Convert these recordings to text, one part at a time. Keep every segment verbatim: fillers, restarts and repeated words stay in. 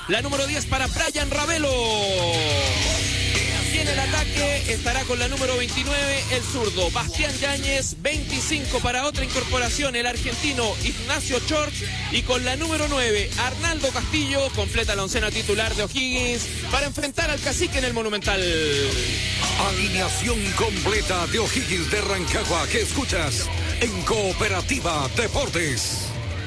La número diez para Brian Ravelo. Y en el ataque estará con la número veintinueve el zurdo Bastián Yáñez. veinticinco para otra incorporación, el argentino Ignacio Chort. Y con la número nueve, Arnaldo Castillo, completa la oncena titular de O'Higgins para enfrentar al Cacique en el Monumental. Alineación completa de O'Higgins de Rancagua que escuchas en Cooperativa Deportes.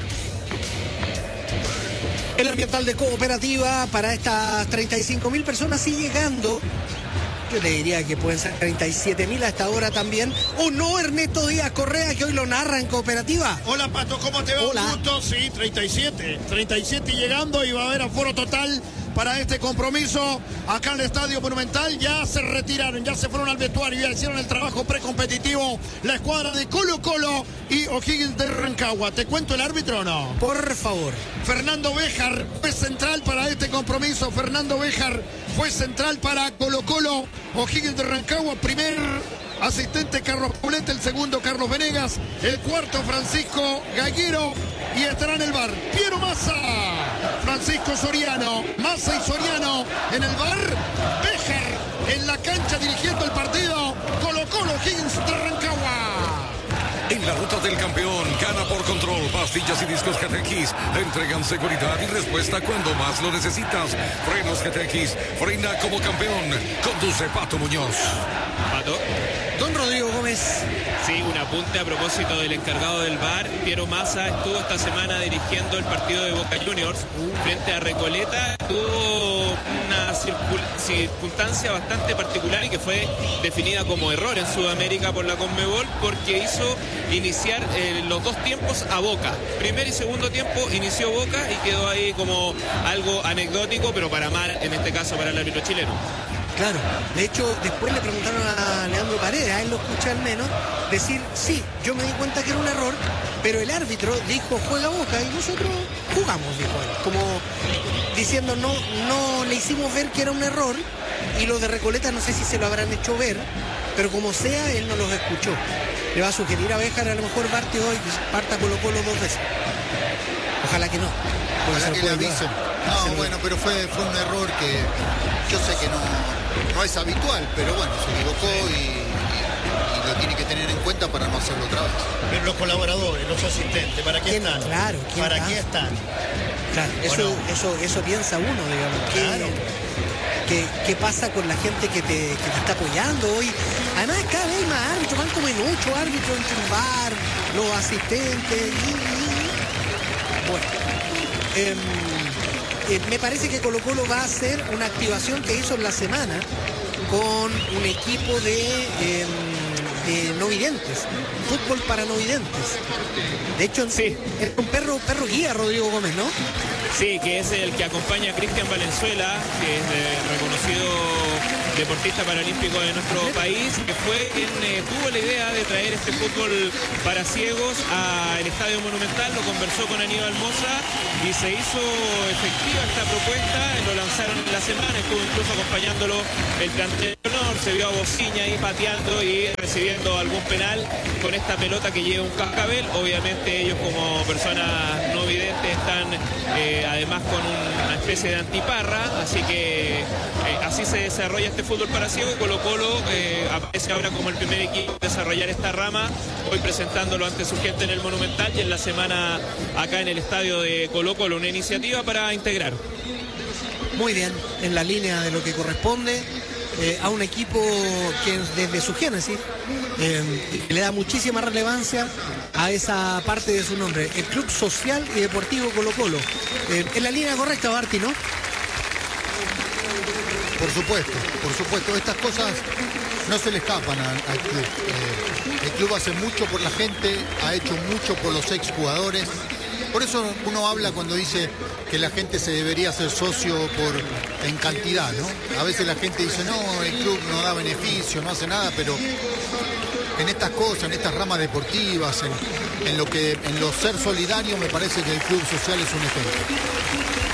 El ambiental de Cooperativa para estas treinta y cinco mil personas y llegando. Yo le diría que pueden ser treinta y siete mil a esta hora también. ¿O no, Ernesto Díaz Correa, que hoy lo narra en Cooperativa? Hola, Pato, ¿cómo te va? Hola. Un gusto, sí, treinta y siete. treinta y siete llegando y va a haber aforo total para este compromiso acá en el Estadio Monumental. Ya se retiraron, ya se fueron al vestuario, ya hicieron el trabajo precompetitivo la escuadra de Colo Colo y O'Higgins de Rancagua. ¿Te cuento el árbitro o no? Por favor. Fernando Béjar fue central para este compromiso. Fernando Béjar fue central para Colo Colo, O'Higgins de Rancagua. Primer asistente Carlos Pulete, el segundo Carlos Venegas, el cuarto Francisco Gallero y estará en el bar Piero Massa, Francisco Soriano, Massa y Soriano en el bar, Béjar en la cancha dirigiendo el partido. Colo Colo, O'Higgins de Rancagua. En la ruta del campeón, gana por control, pastillas y discos G T X, entregan seguridad y respuesta cuando más lo necesitas. Frenos G T X, frena como campeón, conduce Pato Muñoz. Pato. Don Rodrigo Gómez. Sí, un apunte a propósito del encargado del V A R, Piero Massa, estuvo esta semana dirigiendo el partido de Boca Juniors frente a Recoleta. Tuvo una circunstancia bastante particular y que fue definida como error en Sudamérica por la Conmebol, porque hizo iniciar eh, los dos tiempos a Boca. Primer y segundo tiempo inició Boca y quedó ahí como algo anecdótico, pero para mal, en este caso para el árbitro chileno. Claro, de hecho, después le preguntaron a Leandro Paredes, a él lo escuché al menos, decir, sí, yo me di cuenta que era un error, pero el árbitro dijo, juega Boca, y nosotros jugamos, dijo él, como diciendo, no, no le hicimos ver que era un error, y los de Recoleta no sé si se lo habrán hecho ver, pero como sea, él no los escuchó. Le va a sugerir a Béjar a lo mejor parte hoy, parta Colo Colo dos veces. Ojalá que no. Ojalá que le avisen. No, bueno, pero fue, fue un error que yo sé que no, no es habitual, pero bueno, se equivocó y, y, y lo tiene que tener en cuenta para no hacerlo otra vez. Pero los colaboradores, los asistentes, ¿para qué ¿Quién? están? Claro, ¿quién ¿Para está? qué están? Claro, eso, no? eso, eso piensa uno, digamos. ¿Qué, Claro. qué, qué pasa con la gente que te, que te está apoyando hoy? Además, cada vez hay más árbitros, van como en ocho árbitros entre un bar, los asistentes. Y, y... Bueno, eh, eh, me parece que Colo Colo va a hacer una activación que hizo en la semana con un equipo de, eh, de no videntes, fútbol para no videntes. De hecho, Sí. es un perro, perro guía, Rodrigo Gómez, ¿no? Sí, que es el que acompaña a Cristian Valenzuela, que es eh, reconocido deportista paralímpico de nuestro país, que fue quien eh, tuvo la idea de traer este fútbol para ciegos al Estadio Monumental. Lo conversó con Aníbal Mosa y se hizo efectiva esta propuesta. Lo lanzaron en la semana, estuvo incluso acompañándolo el plantel de honor. Se vio a Bociña ahí pateando y recibiendo algún penal con esta pelota que lleva un cascabel. Obviamente ellos, como personas no videntes, están eh, además con una especie de antiparra, así que eh, así se desarrolla este fútbol para ciego y Colo Colo eh, aparece ahora como el primer equipo a desarrollar esta rama, hoy presentándolo ante su gente en el Monumental y en la semana acá en el estadio de Colo Colo, una iniciativa para integrar. Muy bien, en la línea de lo que corresponde eh, a un equipo que desde su génesis eh, le da muchísima relevancia a esa parte de su nombre, el Club Social y Deportivo Colo Colo. Eh, en la línea correcta, Barty, ¿no? Por supuesto, por supuesto, estas cosas no se le escapan al, al club. Eh, el club hace mucho por la gente, ha hecho mucho por los exjugadores. Por eso uno habla cuando dice que la gente se debería hacer socio por en cantidad, ¿no? A veces la gente dice, no, el club no da beneficio, no hace nada, pero en estas cosas, en estas ramas deportivas, en, en lo que, en lo ser solidario, me parece que el Club Social es un ejemplo.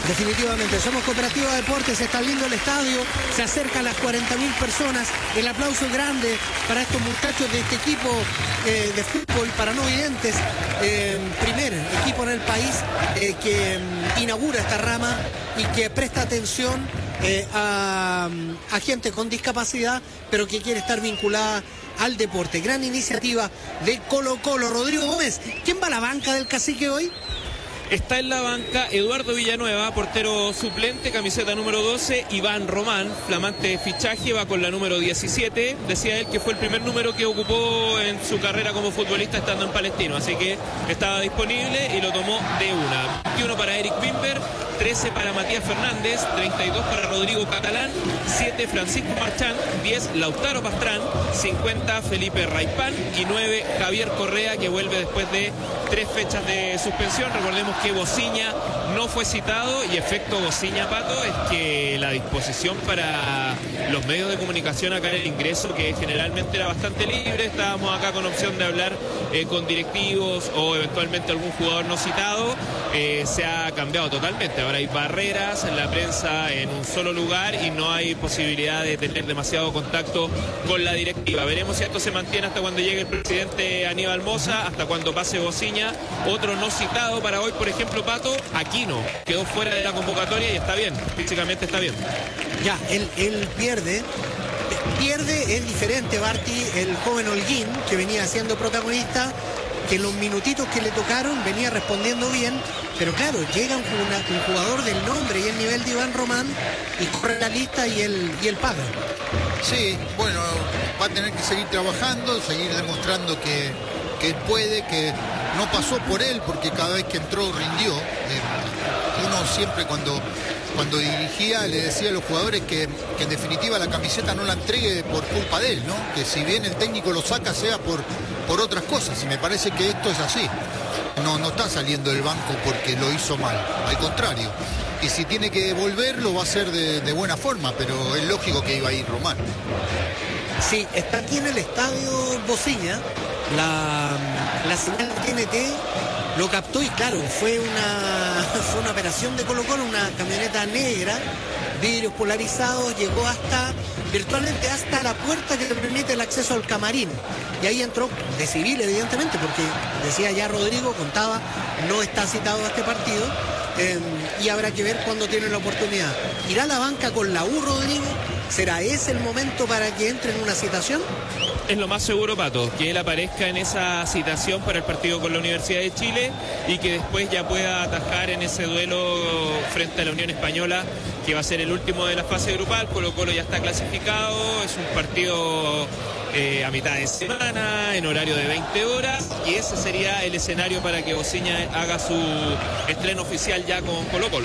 Definitivamente, somos Cooperativa Deportes, se está viendo el estadio, se acercan las cuarenta mil personas, el aplauso grande para estos muchachos de este equipo eh, de fútbol para no videntes, eh, primer equipo en el país eh, que um, inaugura esta rama y que presta atención eh, a, a gente con discapacidad, pero que quiere estar vinculada al deporte. Gran iniciativa de Colo Colo. Rodrigo Gómez, ¿quién va a la banca del Cacique hoy? Está en la banca Eduardo Villanueva, portero suplente, camiseta número doce. Iván Román, flamante fichaje, va con la número diecisiete. Decía él que fue el primer número que ocupó en su carrera como futbolista estando en Palestino, así que estaba disponible y lo tomó de una. veintiuno para Eric Bimber, trece para Matías Fernández, treinta y dos para Rodrigo Catalán, siete Francisco Marchán, diez Lautaro Pastrán, cincuenta Felipe Raipán y nueve Javier Correa, que vuelve después de tres fechas de suspensión. Recordemos que Bociña no fue citado, y efecto Bociña, Pato, es que la disposición para los medios de comunicación acá en el ingreso, que generalmente era bastante libre, estábamos acá con opción de hablar eh, con directivos o eventualmente algún jugador no citado, eh, se ha cambiado totalmente. Ahora hay barreras en la prensa en un solo lugar y no hay posibilidad de tener demasiado contacto con la directiva. Veremos si esto se mantiene hasta cuando llegue el presidente Aníbal Mosa, hasta cuando pase Bociña. Otro no citado para hoy, por ejemplo, Pato, Aquino, quedó fuera de la convocatoria y está bien, físicamente está bien. Ya, él, él pierde, pierde, es diferente, Barty, el joven Holguín, que venía siendo protagonista, que los minutitos que le tocaron venía respondiendo bien, pero claro, llega un, una, un jugador del nombre y el nivel de Iván Román y corre la lista y él, y él paga. Sí, bueno, va a tener que seguir trabajando, seguir demostrando que, que él puede, que no pasó por él, porque cada vez que entró rindió. Eh, uno siempre cuando, cuando dirigía le decía a los jugadores que, que en definitiva la camiseta no la entregue por culpa de él, ¿no? Que si bien el técnico lo saca sea por, por otras cosas, y me parece que esto es así. No, no está saliendo del banco porque lo hizo mal, al contrario. Y si tiene que volver lo va a hacer de, de buena forma, pero es lógico que iba a ir Román. Sí, está aquí en el estadio Bociña, la, la señal T N T lo captó y claro, fue una, fue una operación de Colo Colo, una camioneta negra, vidrios polarizados, llegó hasta, virtualmente hasta la puerta que le permite el acceso al camarín. Y ahí entró de civil, evidentemente, porque decía ya Rodrigo, contaba, no está citado a este partido. Eh, y habrá que ver cuándo tiene la oportunidad. ¿Irá a la banca con la U, Rodrigo? ¿Será ese el momento para que entre en una citación? Es lo más seguro, Pato, que él aparezca en esa citación para el partido con la Universidad de Chile y que después ya pueda atajar en ese duelo frente a la Unión Española, que va a ser el último de la fase grupal. Colo Colo ya está clasificado, es un partido eh, a mitad de semana, en horario de veinte horas, y ese sería el escenario para que Bociña haga su estreno oficial ya con Colo Colo.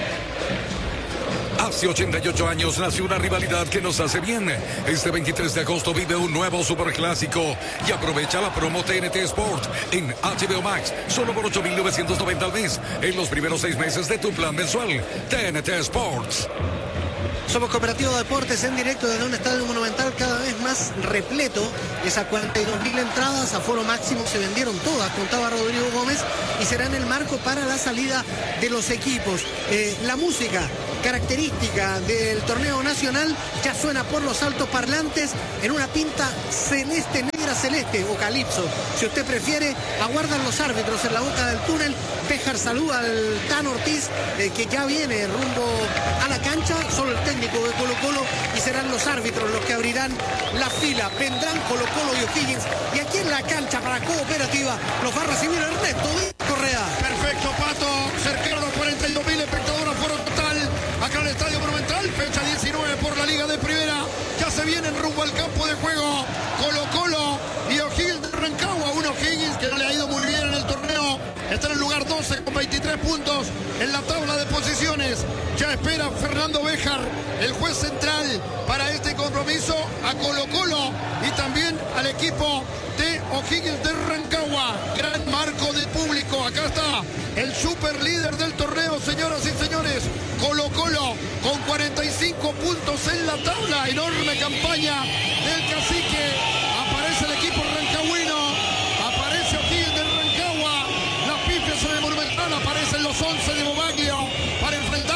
Hace ochenta y ocho años nació una rivalidad que nos hace bien. Este veintitrés de agosto vive un nuevo superclásico y aprovecha la promo T N T Sport en H B O Max, solo por ocho mil novecientos noventa al mes, en los primeros seis meses de tu plan mensual. T N T Sports. Somos Cooperativa Deportes en directo desde un estadio monumental cada vez más repleto. Esas cuarenta y dos mil entradas, aforo máximo, se vendieron todas, contaba Rodrigo Gómez, y será en el marco para la salida de los equipos. Eh, la música característica del torneo nacional ya suena por los altos parlantes en una pinta celeste, negra celeste o calipso, si usted prefiere. Aguardan los árbitros en la boca del túnel. Béjar saluda al Tan Ortiz, eh, que ya viene rumbo a la cancha. Solo el técnico de Colo Colo y serán los árbitros los que abrirán la fila. Vendrán Colo Colo y O'Higgins, y aquí en la cancha para Cooperativa los va a recibir Ernesto Correa. Perfecto, Pato, cercano a cuarenta y dos mil espectadores, aforo total acá en el Estadio Monumental, fecha diecinueve por la Liga de Primera. Ya se vienen rumbo al campo de juego Colo Colo y O'Higgins de Rancagua. Un O'Higgins que no le ha ido muy bien en el torneo, está en el lugar doce con veintitrés puntos en la tabla de posiciones. Ya espera Fernando Béjar, el juez central, para este compromiso a Colo Colo y también al equipo de O'Higgins de Rancagua. Gran marco de público. Acá está el super líder del torneo, señoras y señores, Colo Colo, con cuarenta y cinco puntos en la tabla. Enorme campaña del Cacique. Aparece el equipo rancagüino, aparece O'Higgins de Rancagua. Las pifias en el Monumental, aparecen los once de Bobaglio para enfrentar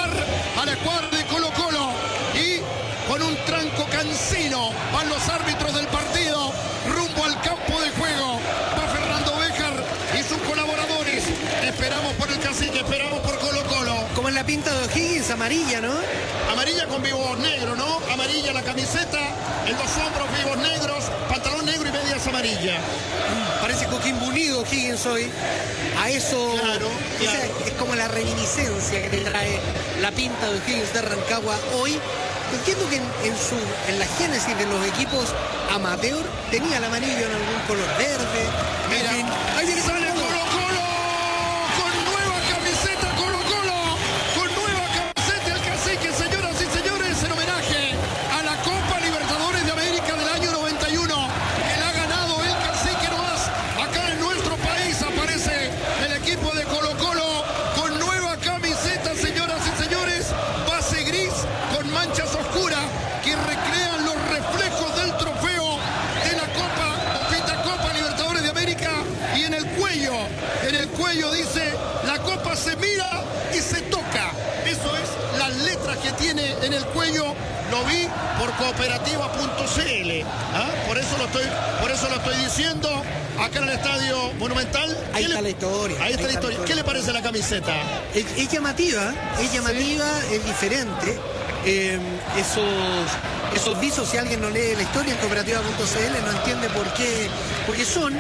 es amarilla, ¿no? Amarilla con vivos negros, ¿no? Amarilla la camiseta, en los hombros vivos negros, pantalón negro y medias amarillas. Parece Coquimbo Unido Higgins hoy. A eso, Claro, esa claro. es como la reminiscencia que te trae la pinta de Higgins de Rancagua hoy. Entiendo que en, en su, en la génesis de los equipos amateur tenía el amarillo en algún color verde. Mira, En fin, ahí viene sale Colo Colo con nueva camiseta, Colo Colo con nueva camiseta el cacique, señoras y señores, en homenaje a la Copa Libertadores de América del año noventa y uno, que la ha ganado el cacique nomás. Acá en nuestro país aparece el equipo de Colo Colo con nueva camiseta, señoras y señores, base gris con manchas oscuras que recrean los reflejos del trofeo de la Copa, Pita Copa Libertadores de América, y en el cuello, en el cuello dice, la copa se mira y se toca. Eso es las letras que tiene en el cuello. Lo vi por cooperativa punto c l. ¿Ah? Por eso lo estoy, por eso lo estoy diciendo acá en el Estadio Monumental. Ahí ¿Qué está le- la historia. Ahí está la historia. ¿Qué le parece la camiseta? Es, es llamativa, es llamativa, es diferente. Eh, esos, esos visos, si alguien no lee la historia en cooperativa punto c l, no entiende por qué, por qué son.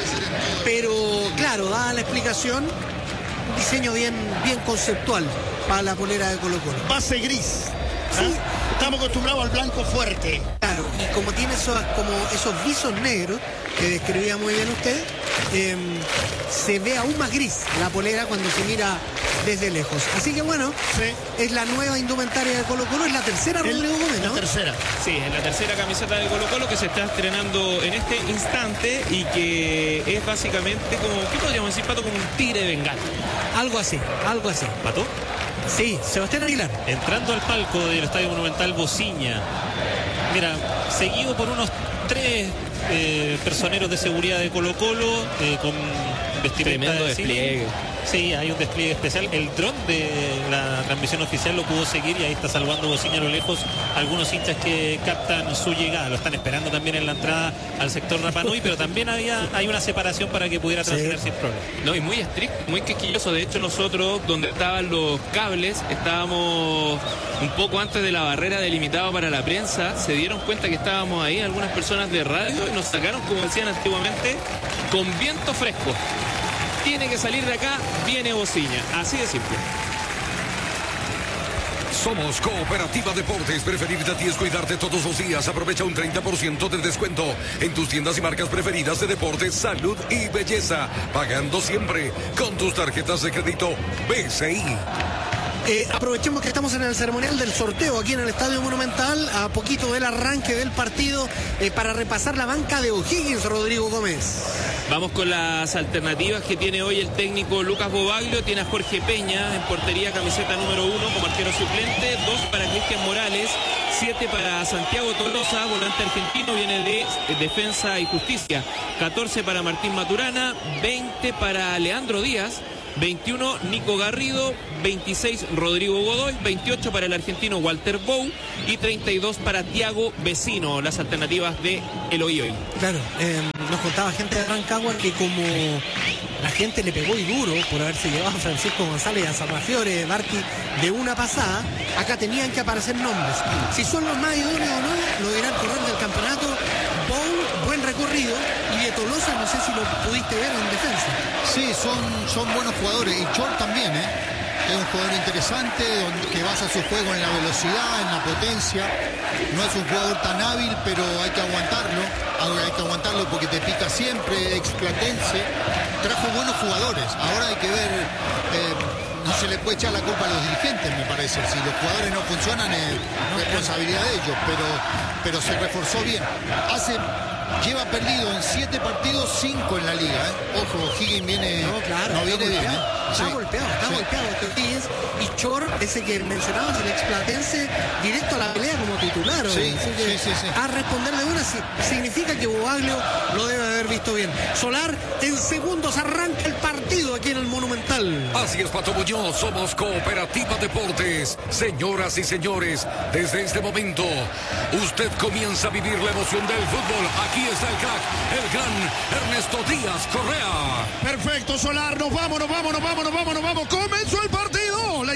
Pero claro, dada la explicación, un diseño bien, bien conceptual para la polera de Colo Colo. Base gris. ¿Ah? Sí. Estamos acostumbrados al blanco fuerte. Claro, y como tiene esos, como esos visos negros, que describía muy bien usted, eh, se ve aún más gris la polera cuando se mira desde lejos. Así que bueno, Sí. es la nueva indumentaria de Colo Colo, es la tercera, El- Rodrigo Gómez, la ¿no? tercera. Sí, es la tercera camiseta de Colo Colo que se está estrenando en este instante y que es básicamente como, ¿qué podríamos decir, Pato? Como un tigre de bengala. Algo así, algo así. ¿Pato? Sí, Sebastián Aguilar. Entrando al palco del Estadio Monumental Bociña. Mira, seguido por unos tres eh, personeros de seguridad de Colo Colo eh, con vestimenta Tremendo de civil. despliegue. Sí, hay un despliegue especial. El dron de la transmisión oficial lo pudo seguir y ahí está salvando Bociña a lo lejos algunos hinchas que captan su llegada. Lo están esperando también en la entrada al sector Rapa Nui, pero también había, hay una separación para que pudiera transitar sin problema. No, y muy estricto, muy quisquilloso. De hecho, nosotros, donde estaban los cables, estábamos un poco antes de la barrera delimitada para la prensa. Se dieron cuenta que estábamos ahí, algunas personas de radio, y nos sacaron, como decían antiguamente, con viento fresco. Tiene que salir de acá, viene Bociña. Así de simple. Somos Cooperativa Deportes. Preferirte a ti es cuidarte todos los días. Aprovecha un treinta por ciento de descuento en tus tiendas y marcas preferidas de deportes, salud y belleza. Pagando siempre con tus tarjetas de crédito B C I. Eh, aprovechemos que estamos en el ceremonial del sorteo aquí en el Estadio Monumental, a poquito del arranque del partido, eh, para repasar la banca de O'Higgins, Rodrigo Gómez. Vamos con las alternativas que tiene hoy el técnico Lucas Bobaglio. Tiene a Jorge Peña en portería, camiseta número uno como arquero suplente. Dos para Cristian Morales. Siete para Santiago Tolosa, volante argentino, viene de Defensa y Justicia. catorce para Martín Maturana. veinte para Leandro Díaz. veintiuno Nico Garrido, veintiséis Rodrigo Godoy, veintiocho para el argentino Walter Bou y treinta y dos para Tiago Vecino, las alternativas de Eloy hoy. Claro, eh, nos contaba gente de Rancagua que como la gente le pegó y duro por haberse llevado a Francisco González y a Zamafiore, Martí, de una pasada, acá tenían que aparecer nombres. Si son los más idóneos o no, lo dirá el corredor del campeonato. Bou, buen recorrido, y de Tolosa no sé si lo pudiste ver en defensa. Sí, son, son buenos jugadores. Y Chor también, ¿eh? Es un jugador interesante, donde, que basa su juego en la velocidad, en la potencia. No es un jugador tan hábil, pero hay que aguantarlo. Hay que aguantarlo porque te pica siempre, explatense. Trajo buenos jugadores. Ahora hay que ver... Eh, no se le puede echar la culpa a los dirigentes, me parece. Si los jugadores no funcionan, es responsabilidad de ellos, pero, pero se reforzó bien. Hace, lleva perdido en siete partidos, cinco en la liga. ¿eh? Ojo, Higgins viene, No, claro, no está viene bien. golpeado, ¿eh? Está Sí, golpeado, está sí. golpeado este Higgins. Y Chor, ese que mencionabas, el explatense, directo a la pelea como titular. hoy. Sí, Así que sí, sí, sí. a responder de una si- significa que Bobaglio lo debe haber visto bien. Solar, en segundos arranca el partido aquí en el Monumental. Así es, Pato Muñoz, somos Cooperativa Deportes. Señoras y señores, desde este momento, usted comienza a vivir la emoción del fútbol. Aquí está el crack, el gran Ernesto Díaz Correa. Perfecto, Solar, nos vamos, nos vamos, nos vamos, nos vamos, nos vamos. Comenzó el partido. La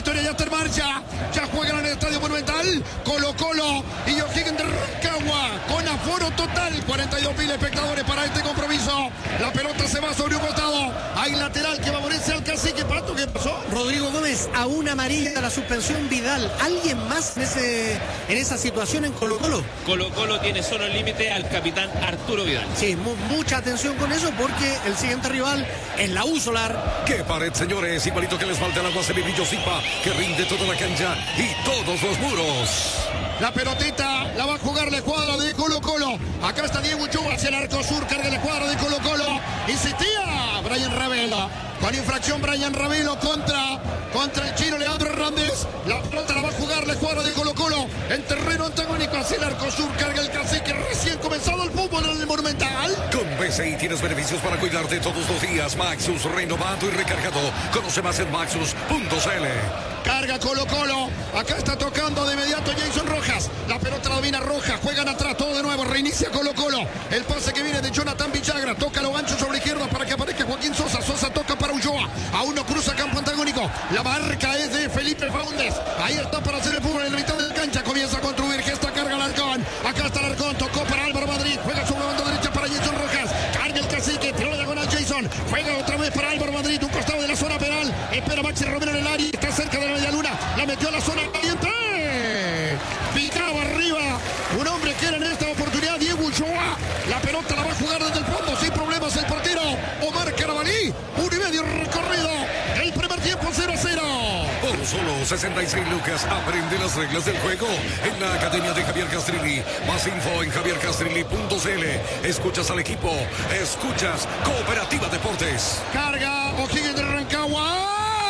victoria ya está en marcha. Ya juegan en el Estadio Monumental. Colo Colo y O'Higgins de Rancagua con aforo total. cuarenta y dos mil espectadores para este compromiso. La pelota se va sobre un costado. Hay lateral que favorece al Cacique. Pato, ¿qué pasó? Rodrigo Gómez, a una amarilla la suspensión Vidal. ¿Alguien más en, ese, en esa situación en Colo Colo? Colo Colo tiene solo el límite al capitán Arturo Vidal. Sí, mu mucha atención con eso porque el siguiente rival es la U Solar. ¡Qué pared, señores! Igualito que les falta el agua semibrillo Zipa, que rinde toda la cancha y todos los muros. La pelotita la va a jugar la escuadra de Colo Colo. Acá está Diego Uchoa hacia el arco sur. Carga la escuadra de Colo Colo. Insistía Brian Ravelo. Con infracción Brian Ravelo contra, contra el chino Leandro Hernández. La pelota la va a jugar la escuadra de Colo Colo. En terreno antagónico hacia el arco sur. Carga el Cacique. Recién comenzado el fútbol en el Monumental. Con B C I tienes beneficios para cuidarte todos los días. Maxus renovado y recargado. Conoce más en maxus punto c l. Carga Colo Colo. Acá está tocando de inmediato Jason Rojas. La pelota la domina Rojas. Juegan atrás todo de nuevo. Reinicia Colo Colo. El pase que viene de Jonathan Villagra. Toca lo ancho sobre izquierda para que aparezca Joaquín Sosa. Sosa toca para Ulloa. Aún no cruza campo antagónico. La marca es de Felipe Faúndez. Ahí está para hacer el fútbol en la mitad de la cancha. Comienza a construir. Gesta carga Alarcón. Acá está Alarcón. Tocó para Álvaro Madrid. Juega sobre la banda derecha para Jason Rojas. Carga el Cacique. Tiró la diagonal Jason. Juega otra vez para Álvaro Madrid. Un costado de la zona penal. Espera Maxi Romero en el área. Está cerca de la media luna. La metió a la zona caliente. Picaba arriba. Un hombre que era en esta oportunidad Diego Uchoa. La pelota la va a jugar desde el fondo sin problemas el portero Omar Carabalí. Un y medio recorrido. El primer tiempo cero a cero. Por solo sesenta y seis lucas aprende las reglas del juego en la Academia de Javier Castrilli. Más info en javier castrilli punto c l. Escuchas al equipo. Escuchas Cooperativa Deportes. Carga O'Higgins de Rancagua.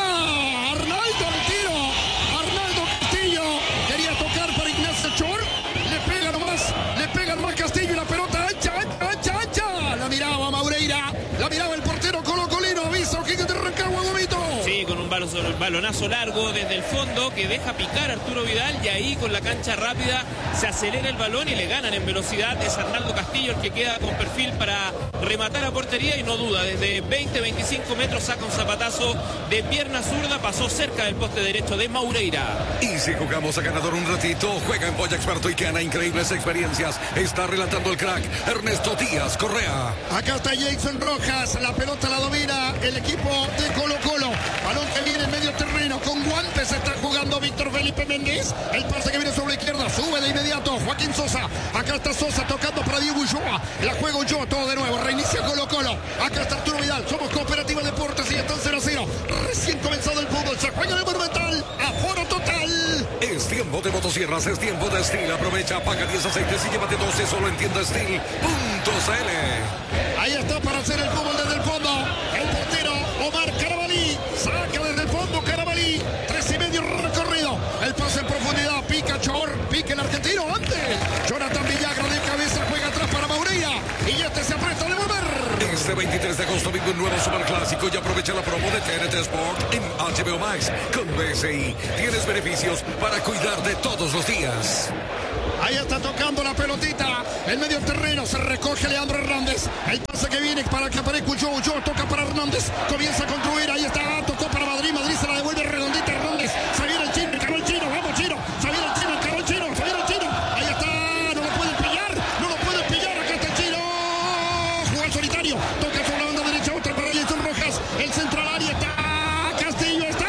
Arnaldo al tiro. Arnaldo Castillo. Quería tocar para Ignacio Chor. Le pega nomás. Le pega nomás Castillo y la pelota ancha, ancha, ancha, ancha. La miraba Maureira. La miraba el portero colocolino. Avisa O'Higgins de Rancagua, Gomito. Sí, con un balonazo largo desde el fondo que deja picar a Arturo Vidal y ahí con la cancha rápida se acelera el balón y le ganan en velocidad. Es Arnaldo Castillo el que queda con perfil para rematar a portería y no duda, desde veinte a veinticinco metros saca un zapatazo de pierna zurda, pasó cerca del poste derecho de Maureira. Y si jugamos a ganador un ratito, juega en Polla Experto y gana increíbles experiencias. Está relatando el crack Ernesto Díaz Correa. Acá está Jason Rojas, la pelota la domina el equipo de Colo Colo. Balón que viene en medio terreno, con guantes está jugando Víctor Felipe Méndez. El pase que viene sobre la izquierda, sube de inmediato Joaquín Sosa. Acá está Sosa tocando para Diego Ulloa. La juego Ulloa, todo de nuevo, reinicia Colo Colo. Acá está Arturo Vidal, somos Cooperativa Deportes y están cero a cero. Recién comenzado el fútbol, se juega en el Monumental, aforo total. Es tiempo de motosierras, es tiempo de Steel. Aprovecha, paga diez aceites y llévate doce solo en tienda steel punto c l. Ahí está para hacer el fútbol desde el fondo. El portero Omar Carabalí. Saca desde el fondo Carabalí. Tres y medio recorrido. El pase en profundidad. Pica Chor. Pica el argentino antes. Jonathan Villagra de cabeza. Juega atrás para Maureira. Y este se aprieta a devolver. Este veintitrés de agosto vive un nuevo superclásico y aprovecha la promo de T N T Sport en H B O Max. Con B C I tienes beneficios para cuidar de todos los días. Ahí está tocando la pelotita. En medio terreno se recoge Leandro Hernández. El pase que viene para que aparezca Ulloa. Ulloa toca para Hernández. Comienza a construir. Ahí está. Tocó para Madrid. Madrid se la devuelve redondita Hernández. Se viene el chino. Encaró el chino. Vamos chino. Se viene el chino. Encaró el chino. Se viene el chino. Ahí está. No lo pueden pillar. No lo pueden pillar. Acá está el chino. Juega el solitario. Toca sobre la banda derecha. Otra para Jason Rojas. El centro al área está. Castillo está.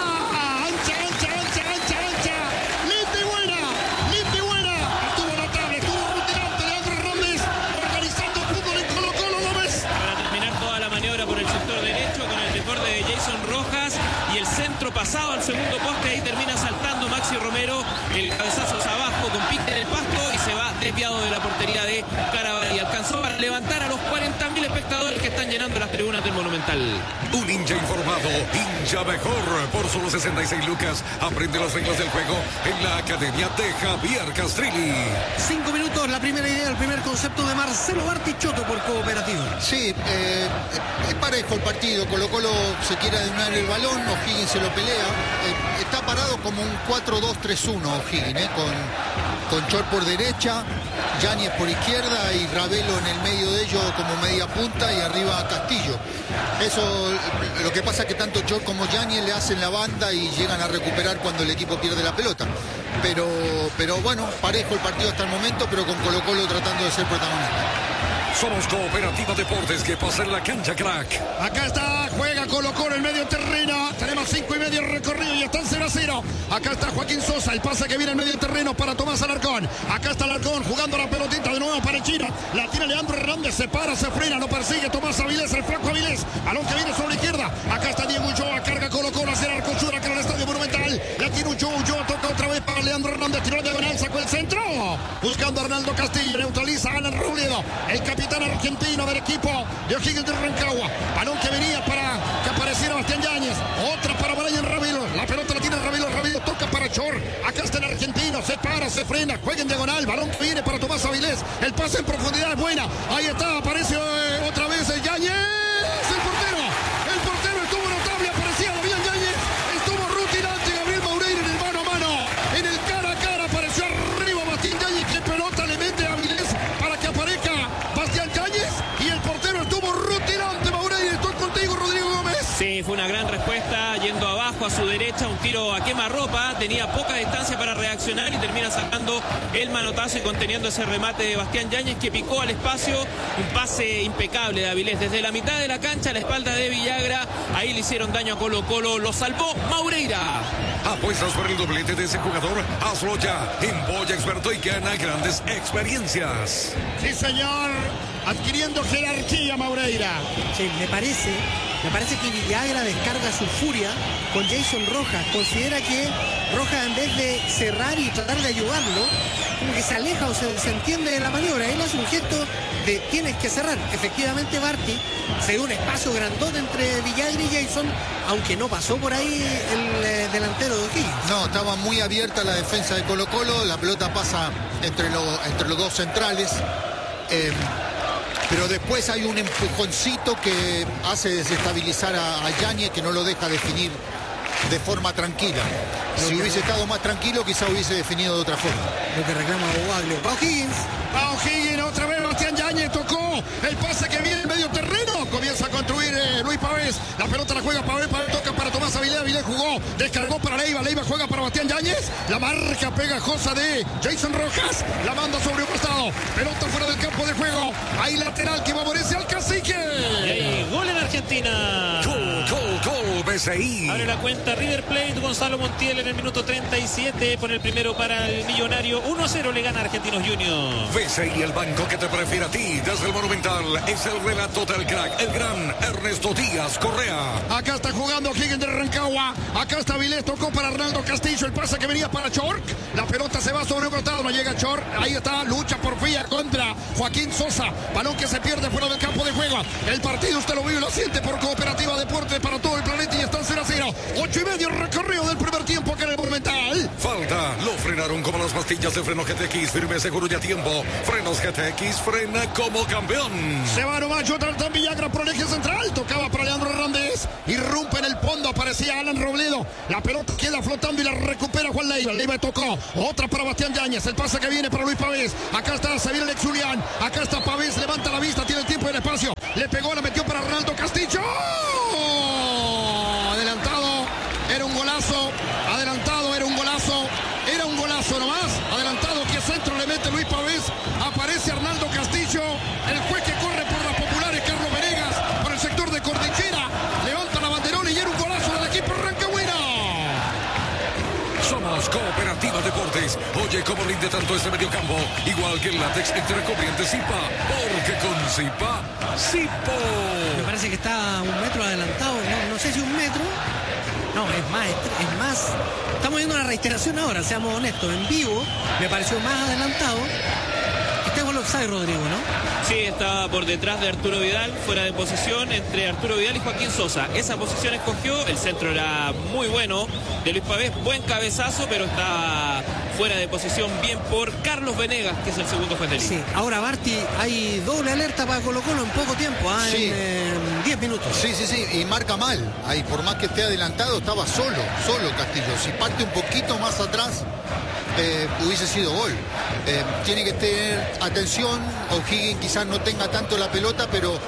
Ancha, ancha, ancha, ancha, ancha. Linda y buena. Linda y buena. Estuvo notable. Estuvo rutinante Leandro Hernández. Organizando el fútbol en Colo Colo Gómez. Para terminar toda la maniobra por el sector derecho con el desborde de Jason Rojas y el centro pasado al segundo poste. Ahí termina saltando Maxi Romero. El cabezazo es abajo con pique en el pasto y se va desviado de la portería de Carabalí. Alcanzó para levantar a los cuarenta mil espectadores que están llenando las tribunas del Monumental. Un hincha informado, hincha mejor. Por solo sesenta y seis lucas, aprende las reglas del juego en la Academia de Javier Castrilli. Cinco minutos, la primera idea, el primer concepto de Marcelo Bartichotto por Cooperativa. Sí, eh, es parejo el partido. Colo Colo se quiere adueñar el balón, O'Higgins se lo pelea. Eh, está parado como un cuatro dos tres uno O'Higgins, eh, con, con Chor por derecha, Yáñez por izquierda y Ravelo en el medio de ellos como media punta y arriba Castillo. Eso lo que pasa es que tanto Chor como Yáñez le hacen la banda y llegan a recuperar cuando el equipo pierde la pelota. Pero, pero bueno, parejo el partido hasta el momento, pero con Colo Colo tratando de ser protagonista. Somos Cooperativa Deportes, que pasa en la cancha, crack. Acá está, juega Colo Colo en medio terreno. Tenemos cinco y medio recorrido y están cero a cero. Acá está Joaquín Sosa, el pase que viene en medio terreno para Tomás Alarcón. Acá está Alarcón jugando la pelotita de nuevo para el chino. La tira Leandro Hernández, se para, se frena, lo persigue Tomás Avilés, el flaco Avilés. Balón que viene sobre la izquierda. Acá está Diego Ulloa, carga Colo Colo hacia el arco sur, acá en el Estadio Monumental. La tiene Ulloa, Ulloa toca otra vez para Leandro Hernández, tiró la diagonal, sacó el centro. Buscando a Arnaldo Castillo, neutraliza a Alan Robledo, el capitán argentino del equipo de O'Higgins de Rancagua. Balón que venía para que apareciera Bastián Yáñez. Otra para Brian Ravelo. La pelota la tiene Ravelo. Ravelo toca para Chor. Acá está el argentino. Se para, se frena. Juega en diagonal. Balón que viene para Tomás Avilés. El pase en profundidad es buena. Ahí está. Aparece eh, otra vez el Yáñez. El portero. El portero estuvo notable. Aparecía Damián Yáñez. Estuvo rutinante Gabriel Maureira en el mano a mano. En el cara a cara apareció arriba Bastián Yáñez. Que pelota le mete a Avilés para que aparezca Bastián Yáñez. Y el portero estuvo rutinante, Maureira. Estoy contigo, Rodrigo Gómez. Sí, fue una gran respuesta, yendo abajo a su derecha, un tiro a quemarropa, tenía poca distancia para reaccionar y termina sacando el manotazo y conteniendo ese remate de Bastián Yáñez, que picó al espacio. Un pase impecable de Avilés desde la mitad de la cancha a la espalda de Villagra. Ahí le hicieron daño a Colo Colo, lo salvó Maureira. ¿Apuestas por el doblete de ese jugador? Hazlo ya en Boya Experto y gana grandes experiencias. Sí, señor. Adquiriendo jerarquía, Maureira. Sí, me parece, me parece que Villagra descarga su furia con Jason Rojas. Considera que Rojas, en vez de cerrar y tratar de ayudarlo, como que se aleja o se, se entiende de la maniobra. Él hace un gesto de tienes que cerrar. Efectivamente, Barty se dio un espacio grandote entre Villagra y Jason, aunque no pasó por ahí el eh, delantero de O'Higgins. No, estaba muy abierta la defensa de Colo Colo. La pelota pasa entre, lo, entre los dos centrales. Eh, Pero después hay un empujoncito que hace desestabilizar a, a Yáñez, que no lo deja definir de forma tranquila. Si hubiese estado más tranquilo, quizá hubiese definido de otra forma. Lo que reclama Bobaglio. Va O'Higgins. Va O'Higgins, otra vez Bastián Yáñez tocó el pase que viene en medio terreno. Comienza a construir eh, Luis Pavés. La pelota la juega Pavés, Pavés toca para Tomás Avilés. Avilés jugó, descargó para Leiva. Leiva juega para Bastián Yáñez. La marca pegajosa de Jason Rojas. La manda sobre un costado. Pelota fuera del campo de juego. Ahí lateral que favorece al Cacique. Y ahí, gol en Argentina. Gol, gol, gol, B C I. Abre la cuenta River Plate, Gonzalo Montiel en el minuto treinta y siete. Pone el primero para el Millonario. uno a cero le gana Argentinos Juniors. B C I, el banco que te prefiere a ti. Desde el Monumental es el relato del crack, el gran Ernesto Díaz Correa. Acá está jugando O'Higgins de Rancagua. Acá está Avilés, tocó para Arnaldo Castillo. El pase que venía para Chor. La pelota se va sobre un costado, no llega Chor. Ahí está, lucha por Fía contra Joaquín Sosa. Balón que se pierde fuera del campo de juego. El partido usted lo vive y lo siente por Cooperativa Deportes para todo el planeta y están cero a cero. ocho y medio recorrido del primer tiempo acá en el Monumental. Falta, lo frenaron como las pastillas de freno G T X. Firme, seguro y a tiempo. Frenos G T X, frena como campeón. Se va nomás, Jonathan Villagra por el eje central. Tocaba para Leandro Hernández. Irrumpe en el fondo, aparecía Alan Robledo. La pelota queda flotando y la recupera Juan Leiva. Leiva tocó. Otra para Bastián Yáñez. El pase que viene para Luis Pavés. Acá está, se viene Lex Julián. Acá está Pavés, levanta la vista, tiene el tiempo y el espacio. Le pegó, la metió para Arnaldo Castillo. Adelantado. Era un golazo. Adelantado, era un golazo. Era un golazo nomás. Adelantado, que centro le mete Luis Pavés. Aparece Arnaldo Castillo. El juez que corre por las populares, Carlos Venegas, por el sector de Cordillera. Levanta la banderola y era un golazo del equipo rancagüino. Somos Cooperativa Deportes. Oye cómo rinde tanto este mediocampo. Igual que el látex entre corrientes Zipa. Porque con Zipa, Zipo. Me parece que está un metro adelantado. No, no sé si un metro. No, es más, es más. Estamos viendo una reiteración ahora, seamos honestos. En vivo me pareció más adelantado. Este gol offside, Rodrigo, ¿no? Sí, estaba por detrás de Arturo Vidal, fuera de posición entre Arturo Vidal y Joaquín Sosa. Esa posición escogió, el centro era muy bueno de Luis Pavés, buen cabezazo, pero está fuera de posición bien por Carlos Venegas, que es el segundo juez de línea. Sí, ahora Barty, hay doble alerta para Colo Colo en poco tiempo, ¿ah? Sí. En diez minutos. Sí, sí, sí, y marca mal. Ahí, por más que esté adelantado, estaba solo, solo Castillo. Si parte un poquito más atrás, eh, hubiese sido gol. Eh, tiene que tener atención. O'Higgins quizás no tenga tanto la pelota, pero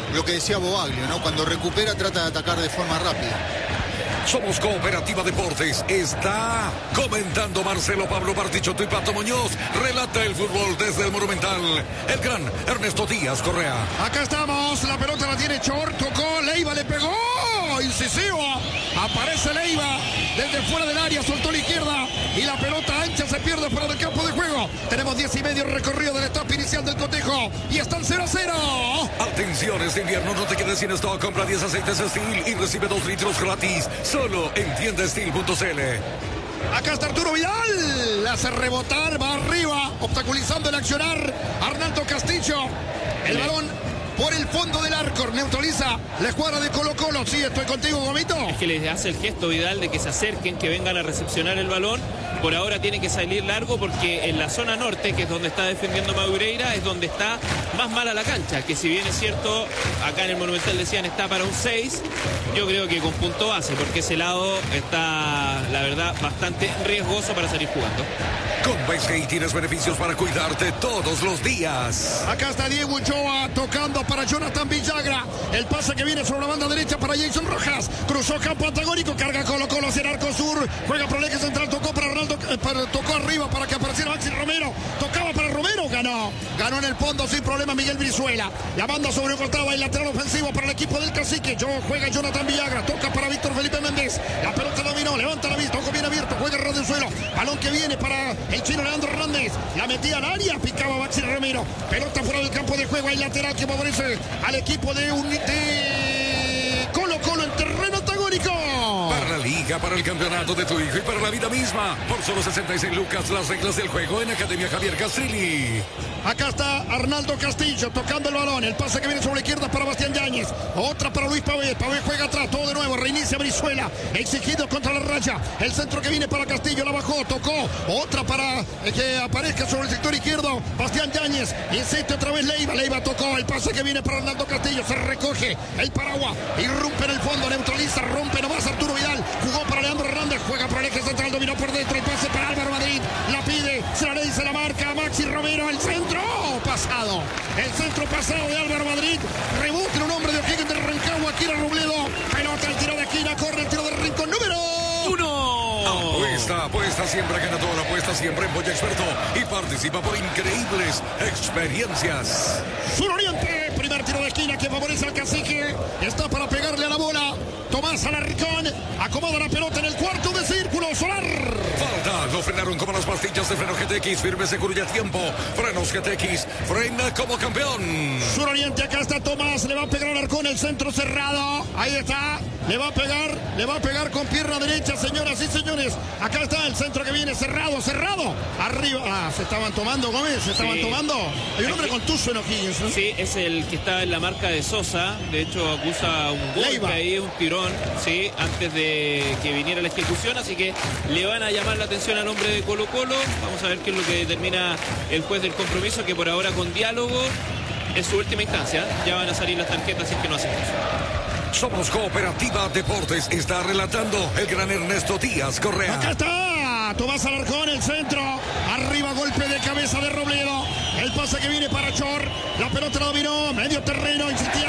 lo que decía Boaglio, ¿no? Cuando recupera trata de atacar de forma rápida. Somos Cooperativa Deportes. Está comentando Marcelo Pablo Bartichotto y Pato Muñoz. Relata el fútbol desde el Monumental el gran Ernesto Díaz Correa. Acá estamos, la pelota la tiene Chor, tocó, Leiva le pegó, incisivo, aparece Leiva desde fuera del área, soltó la izquierda y la pelota ancha se pierde fuera del campo de juego. Tenemos diez y medio recorrido del etapa inicial del cotejo y están cero a cero. Atención, este invierno no te quedes sin stock. Compra diez aceites Steel y recibe dos litros gratis. Solo en tienda steel punto c l. Acá está Arturo Vidal, la hace rebotar, va arriba, obstaculizando el accionar Arnaldo Castillo. El balón por el fondo del arco, neutraliza la escuadra de Colo Colo. Sí, estoy contigo, Gomito. Es que les hace el gesto Vidal de que se acerquen, que vengan a recepcionar el balón. Por ahora tiene que salir largo porque en la zona norte, que es donde está defendiendo Madureira, es donde está más mala la cancha. Que si bien es cierto, acá en el Monumental decían está para un seis, yo creo que con punto base, porque ese lado está, la verdad, bastante riesgoso para salir jugando. Con B C I tienes beneficios para cuidarte todos los días. Acá está Diego Ochoa tocando para Jonathan Villagra. El pase que viene sobre la banda derecha para Jason Rojas. Cruzó campo antagónico, carga Colo Colo hacia el arco sur. Juega por el eje central, tocó para Ronaldo, eh, para, tocó arriba para que apareciera Maxi Romero. Tocaba para Romero, ganó. Ganó en el fondo sin problema Miguel Brizuela. La banda sobre un costado, el lateral ofensivo para el equipo del Cacique. Yo juega Jonathan Villagra, toca para Víctor Felipe Méndez. La pelota dominó, levanta la vista, ojo bien abierto, juega el radio suelo. Balón que viene para el chino Leandro Hernández. La metía al área, picaba Maxi Romero. Pelota fuera del campo de juego, hay lateral que favorece al equipo de, un, de Colo Colo en terreno antagónico. Para la liga, para el campeonato de tu hijo y para la vida misma. Por solo sesenta y seis lucas, las reglas del juego en Academia Javier Castrilli. Acá está Arnaldo Castillo tocando el balón. El pase que viene sobre la izquierda para Bastián Yáñez. Otra para Luis Pavé. Pavé juega atrás. Todo de nuevo. Reinicia Brizuela. Exigido contra la raya. El centro que viene para Castillo. La bajó. Tocó. Otra para que aparezca sobre el sector izquierdo. Bastián Yáñez. Insiste otra vez Leiva. Leiva tocó. El pase que viene para Arnaldo Castillo. Se recoge el paraguas. Irrumpe en el fondo. Neutraliza. Rompe nomás Arturo Vidal. Jugó para Leandro Hernández. Juega para el eje central. Dominó por dentro. El pase para Álvaro Madrid. La pide. Se la dice la marca. Maxi Romero. El centro. Pasado, el centro pasado de Álvaro Madrid, rebote un hombre de O'Higgins de Rancagua, Kira Robledo, pelota el tiro de esquina, corre el tiro de rincón número uno. Apuesta, apuesta siempre ganadora, apuesta siempre en Boya Experto y participa por increíbles experiencias. Sur Oriente, primer tiro de esquina que favorece al Cacique, está para pegarle a la bola. Tomás Alarcón acomoda la pelota en el cuarto de círculo. Solar. Falta, lo frenaron como las pastillas de freno G T X. Firme, seguro y a tiempo. Frenos G T X, frena como campeón. Sur Oriente, acá está Tomás. Le va a pegar Alarcón, el centro cerrado. Ahí está. Le va a pegar, le va a pegar con pierna derecha, señoras y señores. Acá está el centro que viene cerrado, cerrado. Arriba. Ah, se estaban tomando, Gómez. Se estaban sí. tomando. Hay un hombre con tuzo en O'Higgins, ¿no? Sí, es el que está en la marca de Sosa. De hecho, acusa un golpe ahí, un tirón. Sí, antes de que viniera la ejecución, así que le van a llamar la atención al hombre de Colo Colo. Vamos a ver qué es lo que determina el juez del compromiso, que por ahora con diálogo es su última instancia. Ya van a salir las tarjetas si es que no hacen eso. Somos Cooperativa Deportes, está relatando el gran Ernesto Díaz Correa. Acá está Tomás Alarcón, el centro, arriba golpe de cabeza de Robledo, el pase que viene para Chor, la pelota la dominó, medio terreno, insistía